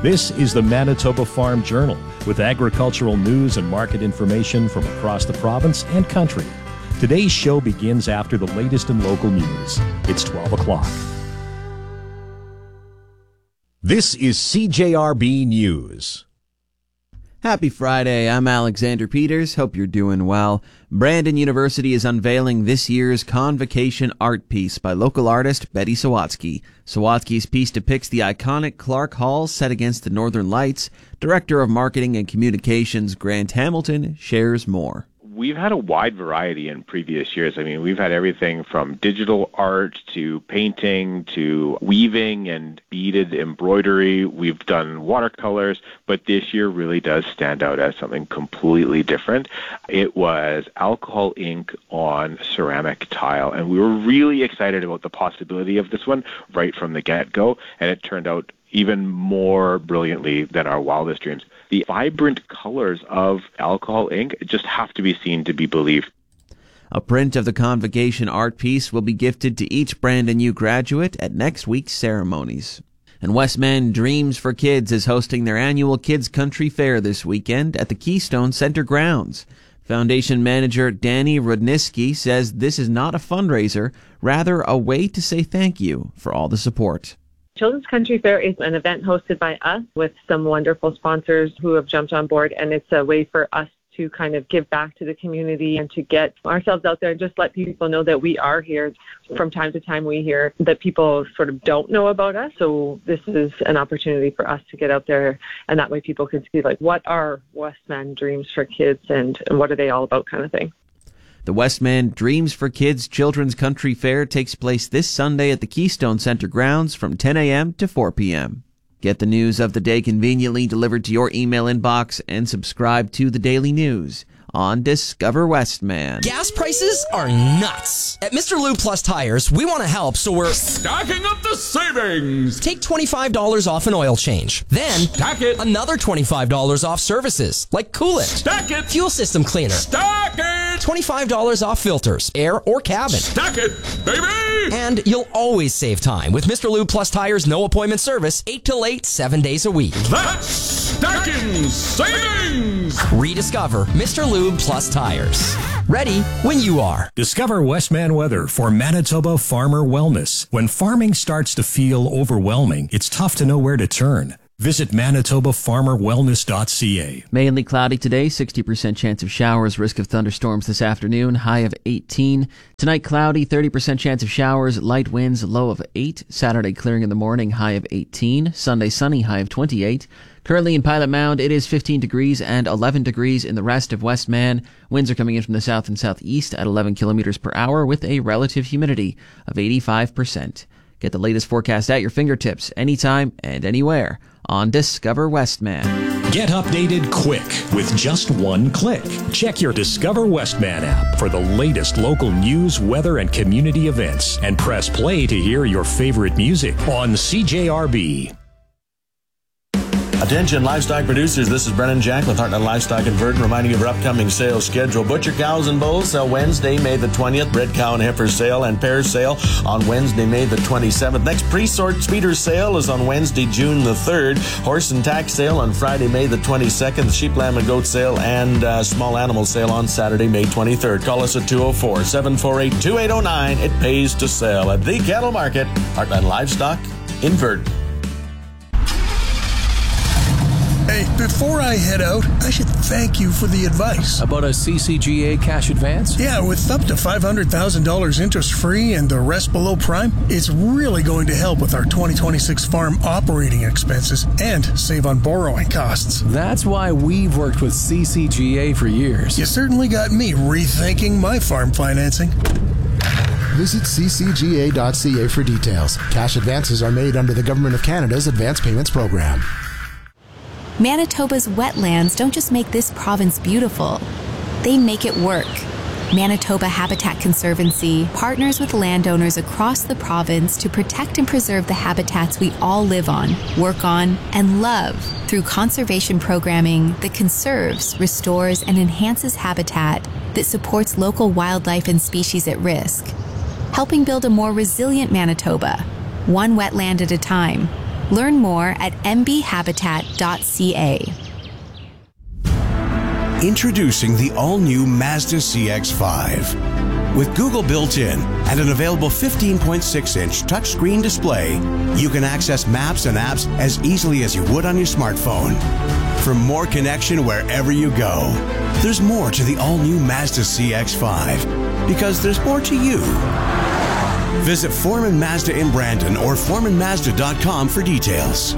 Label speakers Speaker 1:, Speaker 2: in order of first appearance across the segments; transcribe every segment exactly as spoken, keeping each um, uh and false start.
Speaker 1: This is the Manitoba Farm Journal with agricultural news and market information from across the province and country. Today's show begins after the latest in local news. It's twelve o'clock. This is C J R B News.
Speaker 2: Happy Friday, I'm Alexander Peters. Hope you're doing well. Brandon University is unveiling this year's Convocation art piece by local artist Betty Sawatsky. Sawatsky's piece depicts the iconic Clark Hall set against the Northern Lights. Director of Marketing and Communications Grant Hamilton shares more.
Speaker 3: We've had a wide variety in previous years. I mean, we've had everything from digital art to painting to weaving and beaded embroidery. We've done watercolors, but this year really does stand out as something completely different. It was alcohol ink on ceramic tile, and we were really excited about the possibility of this one right from the get-go, and it turned out even more brilliantly than our wildest dreams. The vibrant colors of alcohol ink just have to be seen to be believed.
Speaker 2: A print of the Convocation art piece will be gifted to each Brandon U graduate at next week's ceremonies. And Westman Dreams for Kids is hosting their annual Kids Country Fair this weekend at the Keystone Center grounds. Foundation manager Danny Rudniski says this is not a fundraiser, rather a way to say thank you for all the support.
Speaker 4: Children's Country Fair is an event hosted by us with some wonderful sponsors who have jumped on board, and it's a way for us to kind of give back to the community and to get ourselves out there and just let people know that we are here. From time to time we hear that people sort of don't know about us, so this is an opportunity for us to get out there, and that way people can see like what are Westman Dreams for Kids and, and what are they all about kind of thing.
Speaker 2: The Westman Dreams for Kids Children's Country Fair takes place this Sunday at the Keystone Center grounds from ten a.m. to four p.m. Get the news of the day conveniently delivered to your email inbox and subscribe to the Daily News on Discover Westman.
Speaker 5: Gas prices are nuts. At Mister Lube Plus Tires, we want to help, so we're
Speaker 6: stacking up the savings.
Speaker 5: Take twenty-five dollars off an oil change. Then,
Speaker 6: stack it.
Speaker 5: Another twenty-five dollars off services, like coolant.
Speaker 6: Stack it.
Speaker 5: Fuel system cleaner.
Speaker 6: Stack it.
Speaker 5: twenty-five dollars off filters, air or cabin.
Speaker 6: Stack it, baby.
Speaker 5: And you'll always save time with Mister Lube Plus Tires no appointment service, eight till eight, seven days a week.
Speaker 6: That's stacking savings.
Speaker 5: Rediscover Mister Lube Plus Tires. Ready when you are.
Speaker 1: Discover Westman weather for Manitoba Farmer Wellness. When farming starts to feel overwhelming, it's tough to know where to turn. Visit manitoba farmer wellness dot c a.
Speaker 2: Mainly cloudy today, sixty percent chance of showers, risk of thunderstorms this afternoon, high of eighteen. Tonight cloudy, thirty percent chance of showers, light winds, low of eight. Saturday clearing in the morning, high of eighteen. Sunday sunny, high of twenty-eight. Currently in Pilot Mound, it is fifteen degrees and eleven degrees in the rest of Westman. Winds are coming in from the south and southeast at eleven kilometers per hour with a relative humidity of eighty-five percent. Get the latest forecast at your fingertips anytime and anywhere on Discover Westman.
Speaker 1: Get updated quick with just one click. Check your Discover Westman app for the latest local news, weather, and community events, and press play to hear your favorite music on C J R B.
Speaker 7: Attention livestock producers, this is Brennan Jack with Heartland Livestock and Verdon reminding you of our upcoming sales schedule. Butcher cows and bulls sell Wednesday, May the twentieth. Bred cow and heifer sale and pair sale on Wednesday, May the twenty-seventh. Next pre-sort speeder sale is on Wednesday, June the third. Horse and tack sale on Friday, May the twenty-second. Sheep, lamb, and goat sale and uh, small animal sale on Saturday, May twenty-third. Call us at two oh four, seven four eight, two eight oh nine. It pays to sell at the Cattle Market, Heartland Livestock in Verdon.
Speaker 8: Hey, before I head out, I should thank you for the advice.
Speaker 9: About a C C G A cash advance?
Speaker 8: Yeah, with up to five hundred thousand dollars interest-free and the rest below prime, it's really going to help with our twenty twenty-six farm operating expenses and save on borrowing costs.
Speaker 9: That's why we've worked with C C G A for years.
Speaker 8: You certainly got me rethinking my farm financing.
Speaker 10: Visit c c g a dot c a for details. Cash advances are made under the Government of Canada's Advance Payments Program.
Speaker 11: Manitoba's wetlands don't just make this province beautiful, they make it work. Manitoba Habitat Conservancy partners with landowners across the province to protect and preserve the habitats we all live on, work on, and love through conservation programming that conserves, restores, and enhances habitat that supports local wildlife and species at risk, helping build a more resilient Manitoba, one wetland at a time, Learn more at m b habitat dot c a.
Speaker 12: Introducing the all-new Mazda C X five. With Google built in and an available fifteen point six inch touchscreen display, you can access maps and apps as easily as you would on your smartphone. For more connection wherever you go, there's more to the all-new Mazda C X five, because there's more to you. Visit Foreman Mazda in Brandon or foreman mazda dot com for details.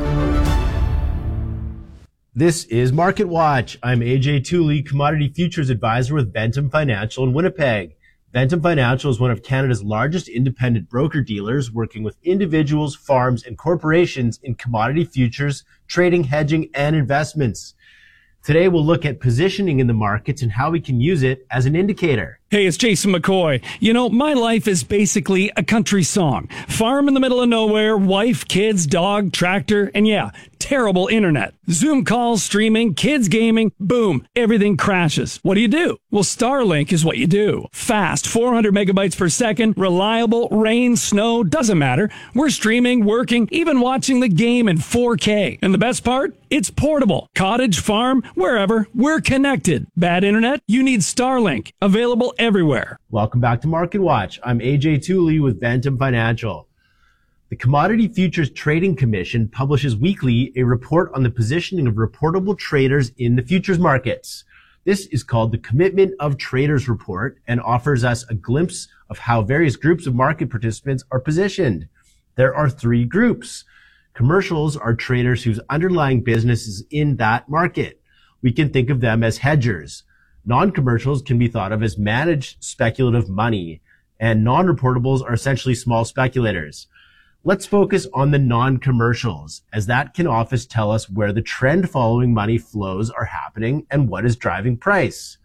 Speaker 13: This is Market Watch. I'm A J Tooley, Commodity Futures Advisor with Ventum Financial in Winnipeg. Ventum Financial is one of Canada's largest independent broker-dealers, working with individuals, farms, and corporations in commodity futures, trading, hedging, and investments. Today, we'll look at positioning in the markets and how we can use it as an indicator.
Speaker 14: Hey, it's Jason McCoy. You know, my life is basically a country song. Farm in the middle of nowhere, wife, kids, dog, tractor, and yeah, terrible internet. Zoom calls, streaming, kids gaming, boom, everything crashes. What do you do? Well, Starlink is what you do. Fast, four hundred megabytes per second, reliable, rain, snow, doesn't matter. We're streaming, working, even watching the game in four K. And the best part? It's portable. Cottage, farm, wherever, we're connected. Bad internet? You need Starlink. Available everywhere.
Speaker 13: Welcome back to Market Watch. I'm A J Tooley with Ventum Financial. The Commodity Futures Trading Commission publishes weekly a report on the positioning of reportable traders in the futures markets. This is called the Commitment of Traders Report and offers us a glimpse of how various groups of market participants are positioned. There are three groups. Commercials are traders whose underlying business is in that market. We can think of them as hedgers. Non-commercials can be thought of as managed speculative money, and non-reportables are essentially small speculators. Let's focus on the non-commercials, as that can often tell us where the trend-following money flows are happening and what is driving price.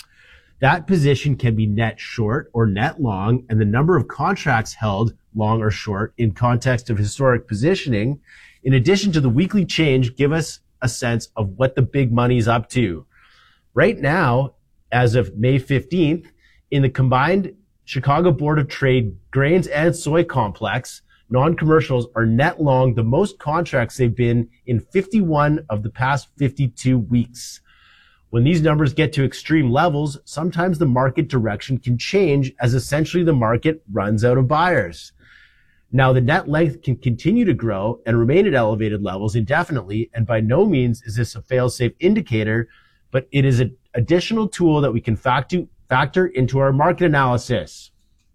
Speaker 13: That position can be net short or net long, and the number of contracts held long or short in context of historic positioning, in addition to the weekly change, give us a sense of what the big money is up to. Right now, as of May fifteenth, in the combined Chicago Board of Trade grains and soy complex, non-commercials are net long the most contracts they've been in fifty-one of the past fifty-two weeks. When these numbers get to extreme levels, sometimes the market direction can change as essentially the market runs out of buyers. Now, the net length can continue to grow and remain at elevated levels indefinitely, and by no means is this a fail-safe indicator, but it is an additional tool that we can factor, factor into our market analysis.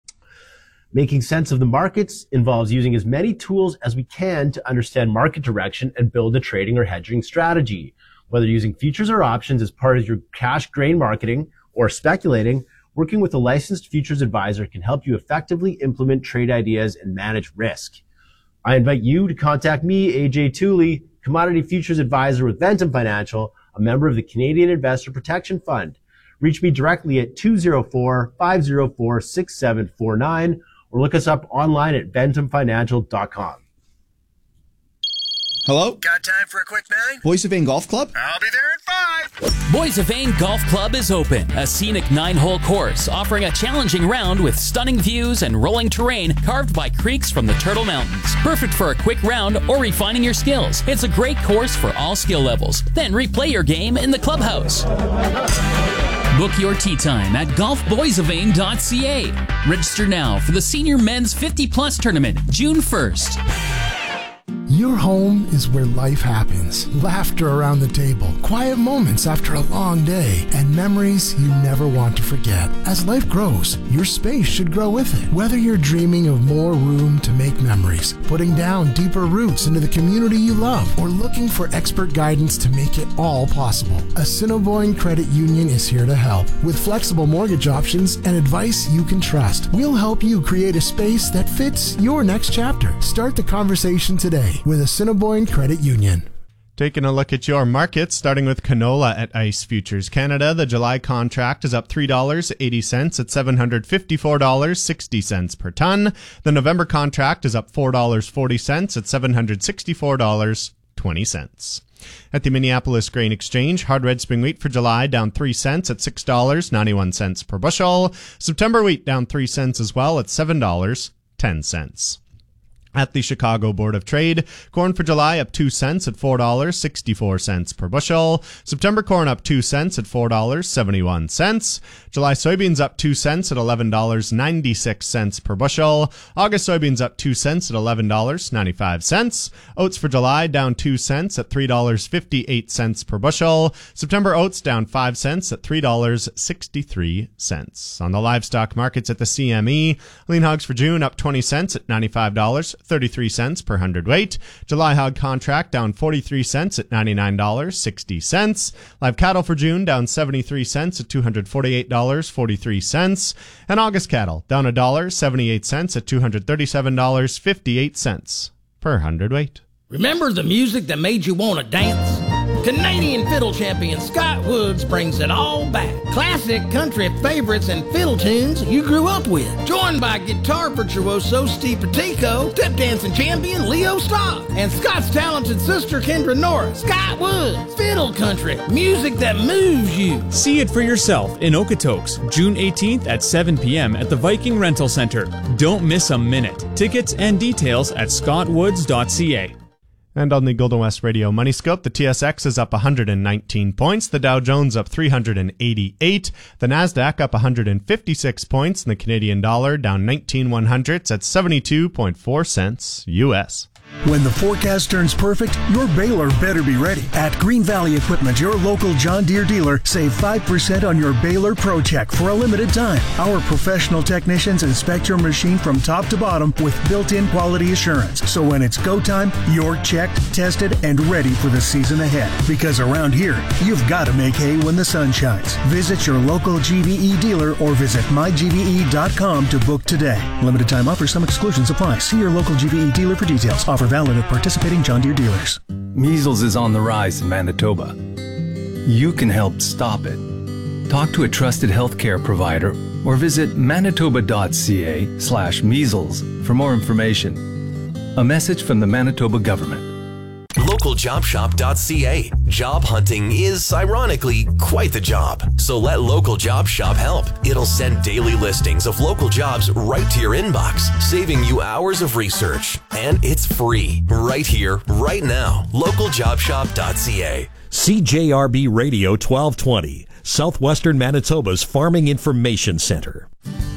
Speaker 13: Making sense of the markets involves using as many tools as we can to understand market direction and build a trading or hedging strategy. Whether using futures or options as part of your cash grain marketing or speculating, working with a licensed futures advisor can help you effectively implement trade ideas and manage risk. I invite you to contact me, A J Tooley, Commodity Futures Advisor with Ventum Financial, a member of the Canadian Investor Protection Fund. Reach me directly at two oh four, five oh four, six seven four nine or look us up online at ventum financial dot com.
Speaker 15: Hello?
Speaker 16: Got time for a quick bang?
Speaker 15: Boys of Vane Golf Club?
Speaker 16: I'll be there at five.
Speaker 17: Boys of Vane Golf Club is open. A scenic nine-hole course offering a challenging round with stunning views and rolling terrain carved by creeks from the Turtle Mountains. Perfect for a quick round or refining your skills. It's a great course for all skill levels. Then replay your game in the clubhouse. Book your tee time at golf boys of vane dot c a. Register now for the Senior Men's fifty plus Tournament, June first.
Speaker 10: Your home is where life happens. Laughter around the table, quiet moments after a long day, and memories you never want to forget. As life grows, your space should grow with it. Whether you're dreaming of more room to make memories, putting down deeper roots into the community you love, or looking for expert guidance to make it all possible, Assiniboine Credit Union is here to help. With flexible mortgage options and advice you can trust, we'll help you create a space that fits your next chapter. Start the conversation today with Assiniboine Credit Union.
Speaker 18: Taking a look at your markets, starting with canola at ICE Futures Canada. The July contract is up three dollars and eighty cents at seven hundred fifty-four dollars and sixty cents per ton. The November contract is up four dollars and forty cents at seven hundred sixty-four dollars and twenty cents. At the Minneapolis Grain Exchange, hard red spring wheat for July down three cents at six dollars and ninety-one cents per bushel. September wheat down three cents as well at seven dollars and ten cents. At the Chicago Board of Trade, corn for July up two cents at four dollars and sixty-four cents per bushel. September corn up two cents at four dollars and seventy-one cents. July soybeans up two cents at eleven dollars and ninety-six cents per bushel. August soybeans up two cents at eleven dollars and ninety-five cents. Oats for July down two cents at three dollars and fifty-eight cents per bushel. September oats down five cents at three dollars and sixty-three cents. On the livestock markets at the C M E, lean hogs for June up twenty cents at ninety-five dollars and thirty-three cents per hundredweight. July hog contract down forty-three cents at ninety-nine dollars and sixty cents. Live cattle for June down seventy-three cents at two hundred forty-eight dollars and forty-three cents. And August cattle down one dollar and seventy-eight cents at two hundred thirty-seven dollars and fifty-eight cents per hundredweight.
Speaker 15: Remember the music that made you want to dance? Canadian fiddle champion Scott Woods brings it all back. Classic country favorites and fiddle tunes you grew up with. Joined by guitar virtuoso Steve Petico, tip dancing champion Leo Stock, and Scott's talented sister Kendra Norris. Scott Woods, fiddle country, music that moves you.
Speaker 19: See it for yourself in Okotoks, June eighteenth at seven p.m. at the Viking Rental Center. Don't miss a minute. Tickets and details at scott woods dot c a.
Speaker 18: And on the Golden West Radio Money Scope, the T S X is up one hundred nineteen points, the Dow Jones up three hundred eighty-eight, the Nasdaq up one hundred fifty-six points, and the Canadian dollar down nineteen one hundredths at seventy-two point four cents U S.
Speaker 8: When the forecast turns perfect, your baler better be ready. At Green Valley Equipment, your local John Deere dealer, save five percent on your baler Pro Check for a limited time. Our professional technicians inspect your machine from top to bottom with built-in quality assurance. So when it's go time, you're checked, tested, and ready for the season ahead. Because around here, you've got to make hay when the sun shines. Visit your local G V E dealer or visit my G V E dot com to book today. Limited time offer, some exclusions apply. See your local G V E dealer for details. Offer valid at participating John Deere dealers.
Speaker 20: Measles is on the rise in Manitoba. You can help stop it. Talk to a trusted healthcare provider or visit manitoba dot c a slash measles for more information. A message from the Manitoba government.
Speaker 21: local job shop dot c a. Job hunting is, ironically, quite the job. So let Local Job Shop help. It'll send daily listings of local jobs right to your inbox, saving you hours of research. And it's free, right here, right now. local job shop dot c a.
Speaker 1: C J R B Radio twelve twenty, Southwestern Manitoba's Farming Information Center.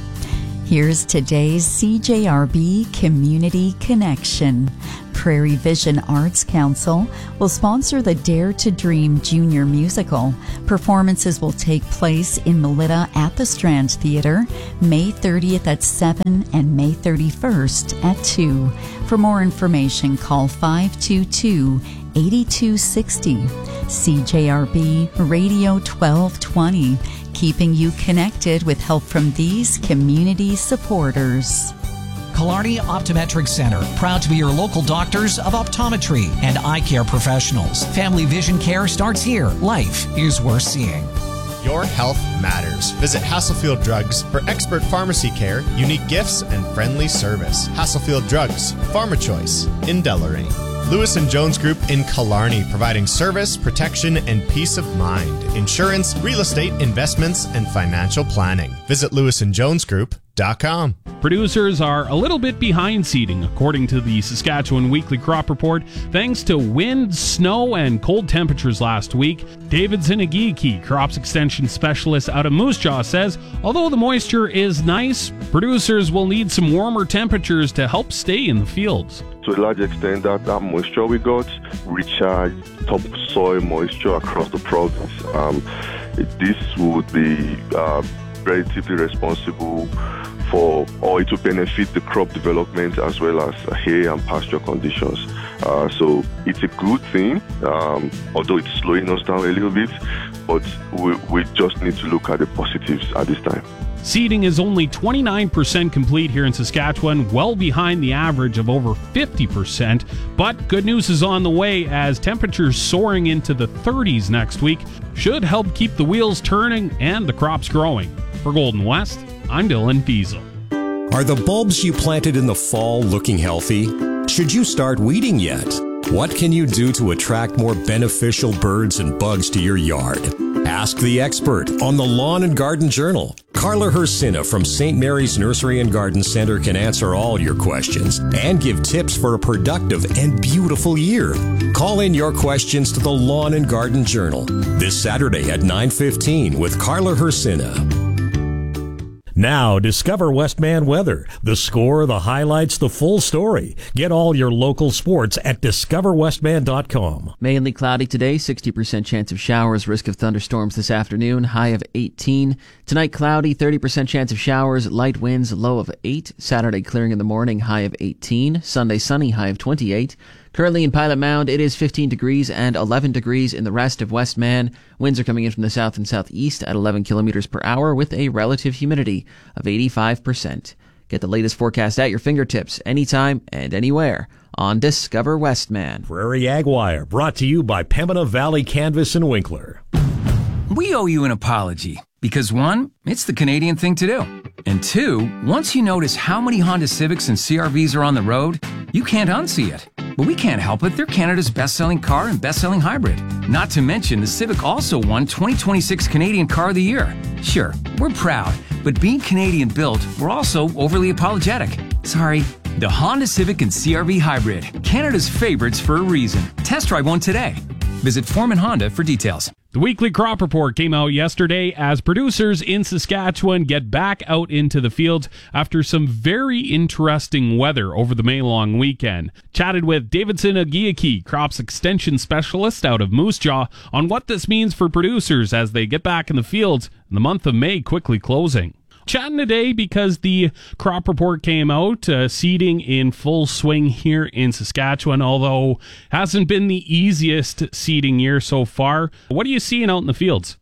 Speaker 22: Here's today's C J R B Community Connection. Prairie Vision Arts Council will sponsor the Dare to Dream Junior Musical. Performances will take place in Melita at the Strand Theater, May thirtieth at seven and May thirty-first at two. For more information, call five two two, eight two six zero. C J R B Radio twelve twenty, keeping you connected with help from these community supporters.
Speaker 23: Killarney Optometric Center, proud to be your local doctors of optometry and eye care professionals. Family vision care starts here. Life is worth seeing.
Speaker 18: Your health matters. Visit Hasselfield Drugs for expert pharmacy care, unique gifts, and friendly service. Hasselfield Drugs, Pharma Choice in Deloraine. Lewis and Jones Group in Killarney, providing service, protection, and peace of mind. Insurance, real estate, investments, and financial planning. Visit lewis and jones group dot com.
Speaker 24: Producers are a little bit behind seeding, according to the Saskatchewan Weekly Crop Report, thanks to wind, snow, and cold temperatures last week. David Zinagiki, crops extension specialist out of Moose Jaw, says although the moisture is nice, producers will need some warmer temperatures to help stay in the fields.
Speaker 25: To a large extent, that, that moisture we got recharged topsoil moisture across the province. Um, this would be uh, relatively responsible for, or it will benefit the crop development as well as hay and pasture conditions. Uh, so it's a good thing, um, although it's slowing us down a little bit, but we, we just need to look at the positives at this time.
Speaker 24: Seeding is only twenty-nine percent complete here in Saskatchewan, well behind the average of over fifty percent. But good news is on the way, as temperatures soaring into the thirties next week should help keep the wheels turning and the crops growing. For Golden West, I'm Dylan Fiesel.
Speaker 1: Are the bulbs you planted in the fall looking healthy? Should you start weeding yet? What can you do to attract more beneficial birds and bugs to your yard? Ask the expert on the Lawn and Garden Journal. Carla Hersina from Saint Mary's Nursery and Garden Center can answer all your questions and give tips for a productive and beautiful year. Call in your questions to the Lawn and Garden Journal this Saturday at nine fifteen with Carla Hersina. Now, discover Westman Weather. The score, the highlights, the full story. Get all your local sports at discover westman dot com.
Speaker 2: Mainly cloudy today, sixty percent chance of showers, risk of thunderstorms this afternoon, high of eighteen. Tonight, cloudy, thirty percent chance of showers, light winds, low of eight. Saturday, clearing in the morning, high of eighteen. Sunday, sunny, high of twenty-eight. Currently in Pilot Mound, it is fifteen degrees and eleven degrees in the rest of Westman. Winds are coming in from the south and southeast at eleven kilometers per hour with a relative humidity of eighty-five percent. Get the latest forecast at your fingertips anytime and anywhere on Discover Westman.
Speaker 1: Prairie Ag Wire, brought to you by Pembina Valley Canvas and Winkler.
Speaker 3: We owe you an apology because, one, it's the Canadian thing to do. And two, once you notice how many Honda Civics and C R Vs are on the road, you can't unsee it. But we can't help it. They're Canada's best-selling car and best-selling hybrid. Not to mention, the Civic also won twenty twenty-six Canadian Car of the Year. Sure, we're proud, but being Canadian-built, we're also overly apologetic. Sorry. The Honda Civic and C R V Hybrid, Canada's favorites for a reason. Test drive one today. Visit Foreman Honda for details.
Speaker 24: The weekly crop report came out yesterday as producers in Saskatchewan get back out into the fields after some very interesting weather over the May long weekend. Chatted with Davidson Agiaki, crops extension specialist out of Moose Jaw, on what this means for producers as they get back in the fields and the month of May quickly closing. Chatting today because the crop report came out, uh, seeding in full swing here in Saskatchewan, although hasn't been the easiest seeding year so far. What are you seeing out in the fields?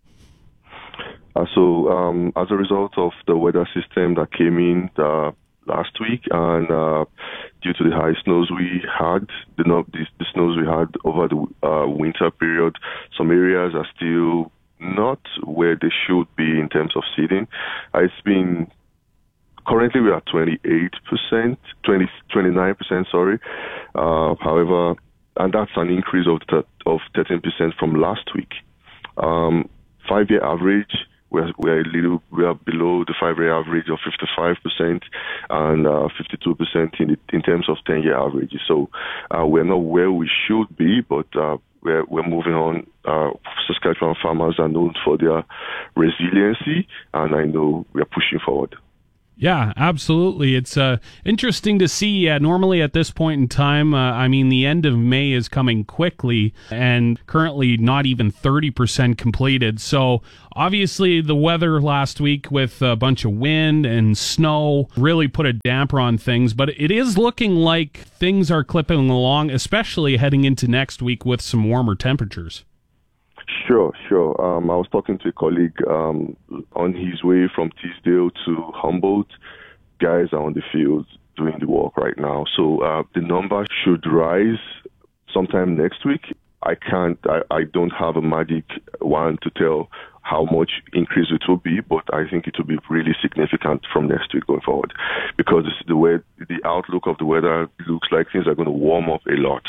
Speaker 25: Uh, so um, as a result of the weather system that came in uh, last week and uh, due to the high snows we had, the, the, the snows we had over the uh, winter period, some areas are still not where they should be in terms of seeding. Uh, it's been, currently we are twenty-eight percent, twenty, twenty-nine percent, sorry. Uh, however, and that's an increase of th- of thirteen percent from last week. Um, five-year average, we're, we're a little, we are below the five-year average of fifty-five percent and uh, fifty-two percent in, the, in terms of ten-year averages. So uh, we're not where we should be, but uh, We're, we're moving on. Uh, Saskatchewan farmers are known for their resiliency, and I know we are pushing forward.
Speaker 24: Yeah, absolutely. It's uh, interesting to see. Uh, normally at this point in time, uh, I mean, the end of May is coming quickly and currently not even thirty percent completed. So obviously the weather last week with a bunch of wind and snow really put a damper on things, but it is looking like things are clipping along, especially heading into next week with some warmer temperatures.
Speaker 25: Sure, sure. Um, I was talking to a colleague um, on his way from Teesdale to Humboldt. Guys are on the field doing the work right now. So uh, the number should rise sometime next week. I can't, I, I don't have a magic wand to tell how much increase it will be, but I think it will be really significant from next week going forward because the way the outlook of the weather looks like things are going to warm up a lot.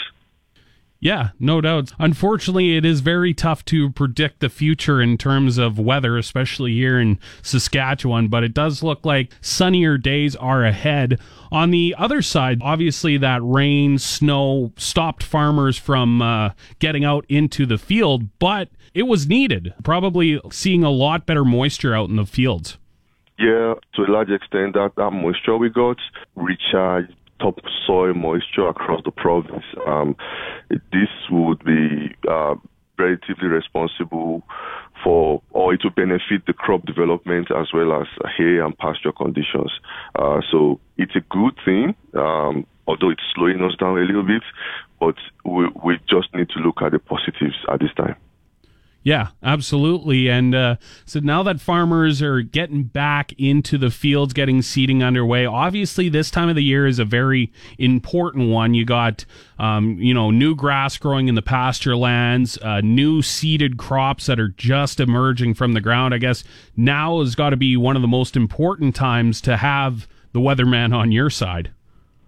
Speaker 24: Yeah, no doubt. Unfortunately, it is very tough to predict the future in terms of weather, especially here in Saskatchewan, but it does look like sunnier days are ahead. On the other side, obviously that rain, snow stopped farmers from uh, getting out into the field, but it was needed. Probably seeing a lot better moisture out in the fields.
Speaker 25: Yeah, to a large extent, that, that moisture we got recharged topsoil moisture across the province. Um, this would be uh, relatively responsible for, or it will benefit the crop development as well as hay and pasture conditions. Uh, so it's a good thing, um, although it's slowing us down a little bit, but we, we just need to look at the positives at this time.
Speaker 24: Yeah, absolutely. And uh, so now that farmers are getting back into the fields, getting seeding underway, obviously this time of the year is a very important one. You got, um, you know, new grass growing in the pasture lands, uh, new seeded crops that are just emerging from the ground. I guess now has got to be one of the most important times to have the weatherman on your side.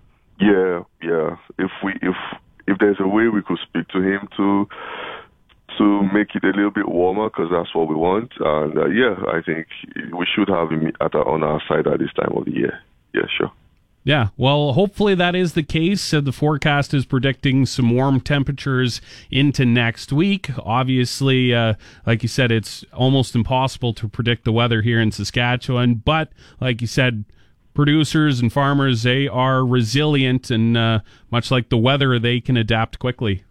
Speaker 25: Yeah, yeah. If we, if if there's a way we could speak to him to. to make it a little bit warmer because that's what we want. And uh, yeah, I think we should have him at our, on our side at this time of the year. Yeah, sure.
Speaker 24: Yeah, well, hopefully that is the case. Uh, the forecast is predicting some warm temperatures into next week. Obviously, uh, like you said, it's almost impossible to predict the weather here in Saskatchewan. But like you said, producers and farmers, they are resilient, and uh, much like the weather, they can adapt quickly.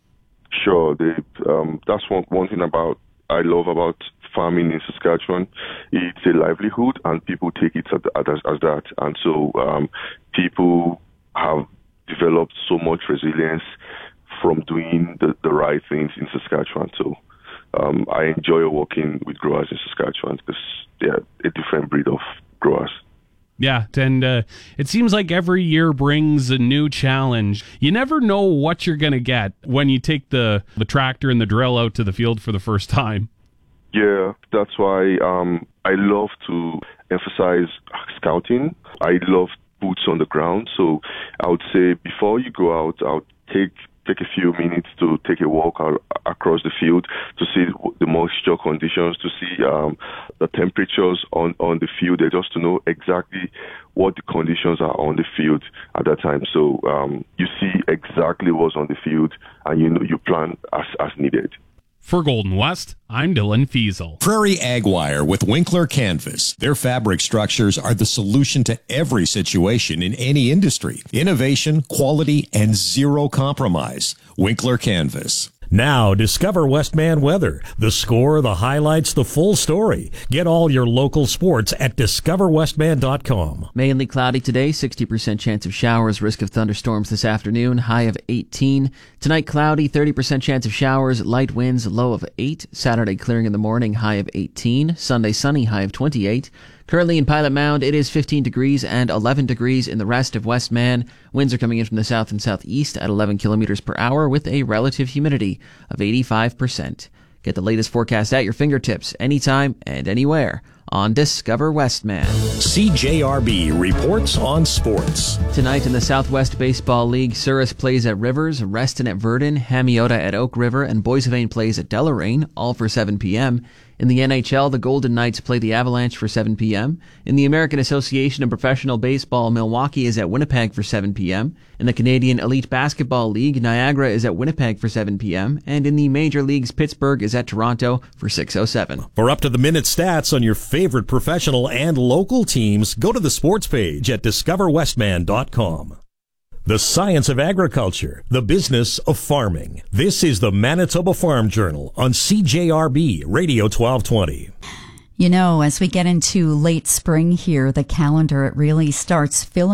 Speaker 25: Sure, they, um, that's one one thing about I love about farming in Saskatchewan. It's a livelihood, and people take it as, as, as that. And so um, people have developed so much resilience from doing the, the right things in Saskatchewan. So um, I enjoy working with growers in Saskatchewan because they're a different breed of growers.
Speaker 24: Yeah, and uh, it seems like every year brings a new challenge. You never know what you're going to get when you take the, the tractor and the drill out to the field for the first time.
Speaker 25: Yeah, that's why um, I love to emphasize scouting. I love boots on the ground. So I would say before you go out, I would take take a few minutes to take a walk out across the field to see the moisture conditions, to see um, the temperatures on, on the field, just to know exactly what the conditions are on the field at that time. So um, you see exactly what's on the field, and you know you plan as, as needed.
Speaker 24: For Golden West, I'm Dylan Fiesel.
Speaker 1: Prairie Ag Wire with Winkler Canvas. Their fabric structures are the solution to every situation in any industry. Innovation, quality, and zero compromise. Winkler Canvas.
Speaker 4: Now, discover Westman Weather. The score, the highlights, the full story. Get all your local sports at discover westman dot com.
Speaker 2: Mainly cloudy today, sixty percent chance of showers, risk of thunderstorms this afternoon, high of eighteen. Tonight, cloudy, thirty percent chance of showers, light winds, low of eight. Saturday, clearing in the morning, high of eighteen. Sunday, sunny, high of twenty-eight. Currently in Pilot Mound, it is fifteen degrees and eleven degrees in the rest of Westman. Winds are coming in from the south and southeast at eleven kilometers per hour with a relative humidity of eighty-five percent. Get the latest forecast at your fingertips anytime and anywhere on Discover Westman.
Speaker 1: C J R B reports on sports.
Speaker 2: Tonight in the Southwest Baseball League, Souris plays at Rivers, Reston at Verdun, Hamiota at Oak River, and Boissevain plays at Deloraine, all for seven p.m. In the N H L, the Golden Knights play the Avalanche for seven p.m. In the American Association of Professional Baseball, Milwaukee is at Winnipeg for seven p.m. In the Canadian Elite Basketball League, Niagara is at Winnipeg for seven p.m. And in the Major Leagues, Pittsburgh is at Toronto for six oh seven.
Speaker 4: For up-to-the-minute stats on your favorite professional and local teams, go to the sports page at discover westman dot com. The science of agriculture, the business of farming. This is the Manitoba Farm Journal on C J R B Radio twelve twenty.
Speaker 22: You know, as we get into late spring here, the calendar, it really starts filling